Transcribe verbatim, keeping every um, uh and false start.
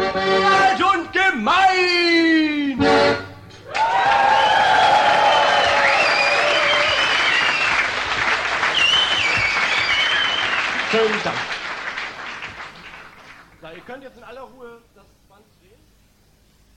Alt und gemein! Schönen Dank. Na, ihr könnt jetzt in aller Ruhe das Band drehen.